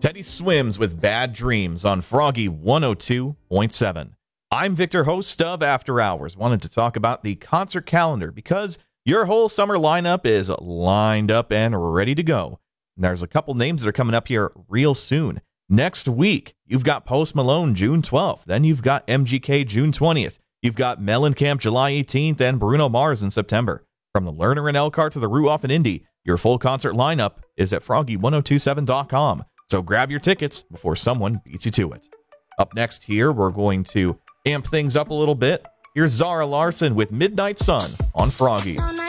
Teddy Swims with Bad Dreams on Froggy 102.7. I'm Victor, host of After Hours. Wanted to talk about the concert calendar because your whole summer lineup is lined up and ready to go. And there's a couple names that are coming up here real soon. Next week, you've got Post Malone June 12th. Then you've got MGK June 20th. You've got Mellencamp July 18th and Bruno Mars in September. From the Lerner and Elkhart to the Ruoff and Indy, your full concert lineup is at froggy1027.com. So grab your tickets before someone beats you to it. Up next here, we're going to amp things up a little bit. Here's Zara Larsson with Midnight Sun on Froggy.